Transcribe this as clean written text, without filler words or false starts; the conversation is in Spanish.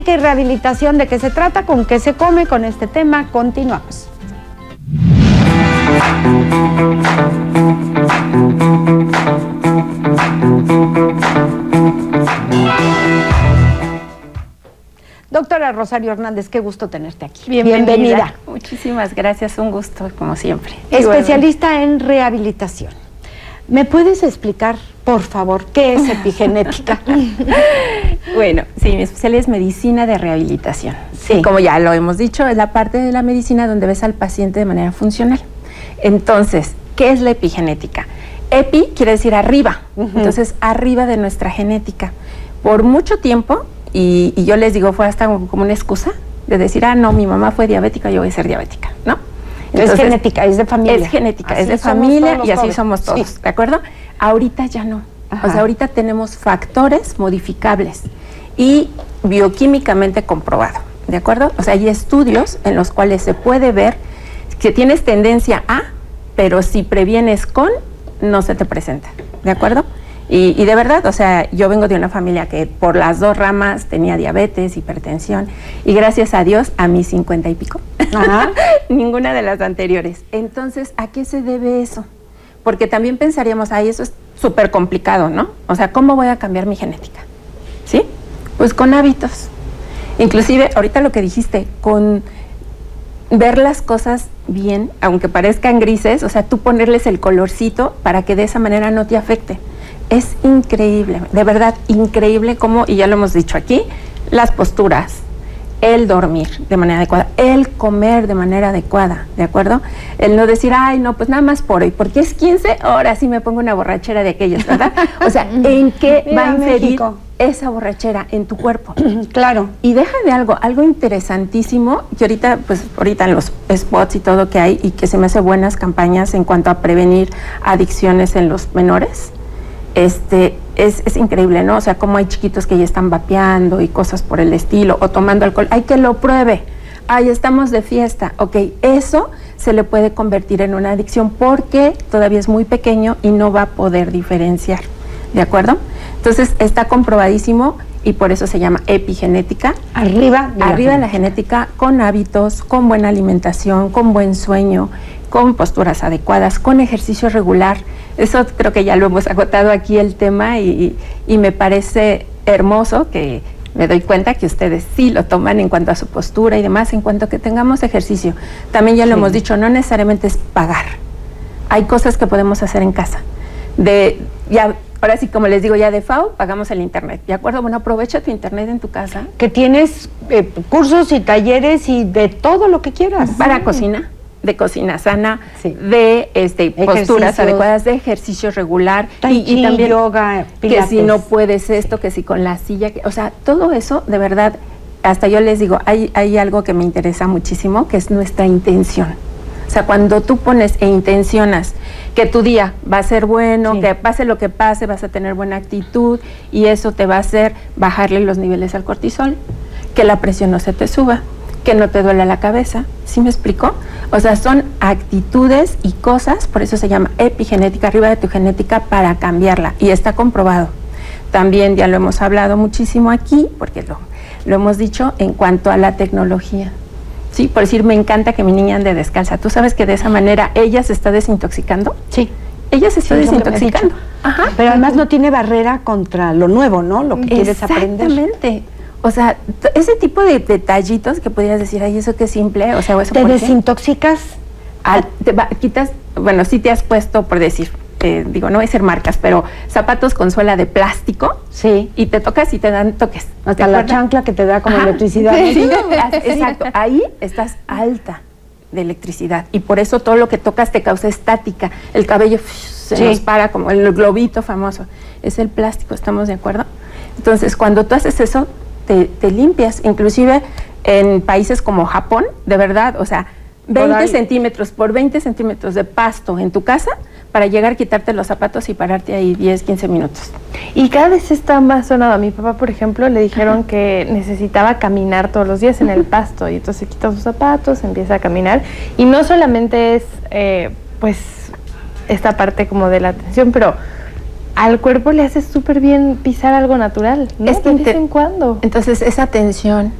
¿Qué rehabilitación? ¿De qué se trata? ¿Con qué se come? Con este tema continuamos. Doctora Rosario Hernández, qué gusto tenerte aquí. Bienvenida. Muchísimas gracias, un gusto, como siempre. Especialista en rehabilitación. ¿Me puedes explicar, por favor, qué es epigenética? Bueno, sí, mi especialidad es medicina de rehabilitación. Sí. Como ya lo hemos dicho, es la parte de la medicina donde ves al paciente de manera funcional. Entonces, ¿qué es la epigenética? Epi quiere decir arriba, entonces arriba de nuestra genética. Por mucho tiempo, y yo les digo, fue hasta como una excusa de decir, no, mi mamá fue diabética, yo voy a ser diabética, ¿no? Entonces, es genética, es de familia. Es genética, así es de familia y así jóvenes. somos todos, sí. ¿De acuerdo? Ahorita ya no. Ajá. O sea, ahorita tenemos factores modificables y bioquímicamente comprobado, ¿de acuerdo? O sea, hay estudios en los cuales se puede ver que tienes tendencia a, pero si previenes con, no se te presenta, ¿de acuerdo? Y de verdad, o sea, yo vengo de una familia que por las dos ramas tenía diabetes, hipertensión, y gracias a Dios, a mis 50 y pico, ninguna de las anteriores. Entonces, ¿a qué se debe eso? Porque también pensaríamos, eso es súper complicado, ¿no? O sea, ¿cómo voy a cambiar mi genética? ¿Sí? Pues con hábitos. Inclusive, ahorita lo que dijiste, con ver las cosas bien, aunque parezcan grises, o sea, tú ponerles el colorcito para que de esa manera no te afecte. Es increíble, de verdad, increíble cómo, y ya lo hemos dicho aquí, las posturas, el dormir de manera adecuada, el comer de manera adecuada, ¿de acuerdo? El no decir, no, pues nada más por hoy, porque es 15, ahora sí me pongo una borrachera de aquellas, ¿verdad? O sea, ¿en qué va a inferir esa borrachera en tu cuerpo? Claro. Y deja de algo interesantísimo, que ahorita en los spots y todo que hay, y que se me hace buenas campañas en cuanto a prevenir adicciones en los menores. Es increíble, ¿no? O sea, cómo hay chiquitos que ya están vapeando y cosas por el estilo, o tomando alcohol. Hay que lo pruebe. Estamos de fiesta. Ok, eso se le puede convertir en una adicción porque todavía es muy pequeño y no va a poder diferenciar, ¿de acuerdo? Entonces, está comprobadísimo y por eso se llama epigenética. Arriba de la genética, con hábitos, con buena alimentación, con buen sueño, con posturas adecuadas, con ejercicio regular. Eso creo que ya lo hemos agotado aquí el tema y me parece hermoso que me doy cuenta que ustedes sí lo toman en cuanto a su postura y demás, en cuanto a que tengamos ejercicio. También ya lo hemos dicho, no necesariamente es pagar. Hay cosas que podemos hacer en casa. Ahora sí, como les digo, ya de FAO pagamos el internet, ¿de acuerdo? Bueno, aprovecha tu internet en tu casa. Que tienes cursos y talleres y de todo lo que quieras. Para cocina, de cocina sana, de posturas adecuadas, de ejercicio regular. Y también yoga, pilates. Que si no puedes esto, que si con la silla, o sea, todo eso, de verdad, hasta yo les digo, hay algo que me interesa muchísimo, que es nuestra intención. O sea, cuando tú pones e intencionas que tu día va a ser bueno, que pase lo que pase, vas a tener buena actitud y eso te va a hacer bajarle los niveles al cortisol, que la presión no se te suba, que no te duele la cabeza. ¿Sí me explico? O sea, son actitudes y cosas, por eso se llama epigenética, arriba de tu genética, para cambiarla. Y está comprobado. También ya lo hemos hablado muchísimo aquí, porque lo hemos dicho en cuanto a la tecnología. Sí, por decir, me encanta que mi niña ande descalza. ¿Tú sabes que de esa manera ella se está desintoxicando? Sí. Ella se está desintoxicando. Ajá. Pero además no tiene barrera contra lo nuevo, ¿no? Lo que quieres aprender. Exactamente. O sea, ese tipo de detallitos que podrías decir, eso qué simple, o sea, eso ¿te desintoxicas? Quitas, bueno, sí te has puesto, por decir, no voy a decir marcas, pero zapatos con suela de plástico. Sí. Y te tocas y te dan toques. Hasta la chancla que te da como electricidad. Sí, exacto. Ahí estás alta de electricidad y por eso todo lo que tocas te causa estática. El cabello se nos para como el globito famoso. Es el plástico, ¿estamos de acuerdo? Entonces, cuando tú haces eso, te limpias. Inclusive en países como Japón, de verdad, o sea, 20 centímetros por 20 centímetros de pasto en tu casa para llegar, quitarte los zapatos y pararte ahí 10, 15 minutos. Y cada vez está más sonado. A mi papá, por ejemplo, le dijeron que necesitaba caminar todos los días en el pasto y entonces quita sus zapatos, empieza a caminar y no solamente es pues esta parte como de la atención, pero al cuerpo le hace súper bien pisar algo natural, ¿no? Es que de vez en cuando. Entonces, esa tensión